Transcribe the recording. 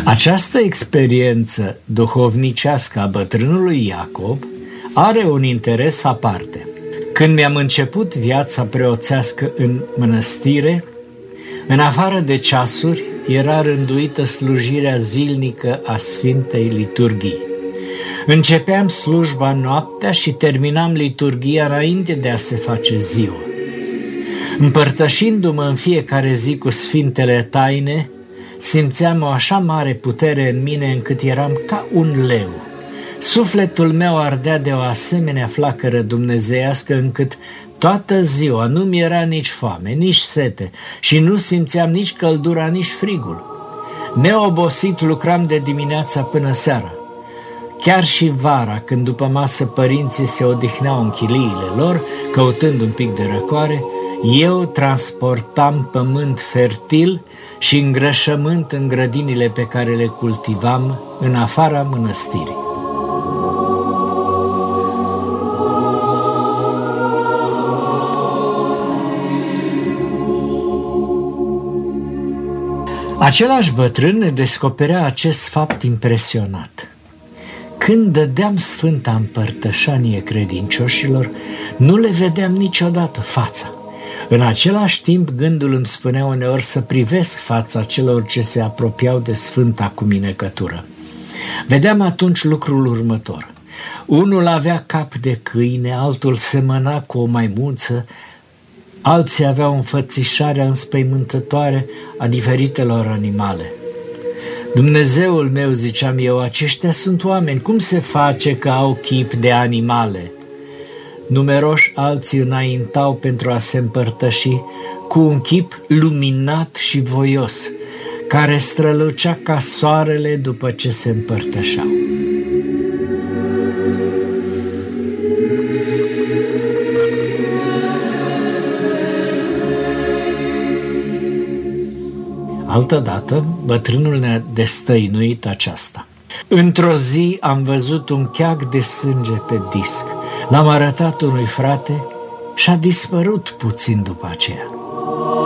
Această experiență duhovnicească a bătrânului Iacob are un interes aparte. Când mi-am început viața preoțească în mănăstire, în afară de ceasuri, era rânduită slujirea zilnică a Sfintei Liturghii. Începeam slujba noaptea și terminam liturghia înainte de a se face ziua. Împărtășindu-mă în fiecare zi cu Sfintele Taine, simțeam o așa mare putere în mine încât eram ca un leu. Sufletul meu ardea de o asemenea flacără dumnezeiască încât toată ziua nu mi era nici foame, nici sete și nu simțeam nici căldura, nici frigul. Neobosit lucram de dimineața până seara. Chiar și vara, când după masă părinții se odihneau în chiliile lor, căutând un pic de răcoare, eu transportam pământ fertil și îngrășământ în grădinile pe care le cultivam în afara mănăstirii. Același bătrân ne descoperea acest fapt impresionat. Când dădeam Sfânta Împărtășanie credincioșilor, nu le vedeam niciodată fața. În același timp, gândul îmi spunea uneori să privesc fața celor ce se apropiau de Sfânta Cuminecătură. Vedeam atunci lucrul următor. Unul avea cap de câine, altul semăna cu o maimuță, alții aveau înfățișarea înspăimântătoare a diferitelor animale. Dumnezeul meu, ziceam eu, aceștia sunt oameni, cum se face că au chip de animale? Numeroși alții înaintau pentru a se împărtăși cu un chip luminat și voios, care strălucea ca soarele după ce se împărtășeau. Altădată, bătrânul ne-a destăinuit aceasta. Într-o zi am văzut un cheag de sânge pe disc. L-am arătat unui frate și a dispărut puțin după aceea.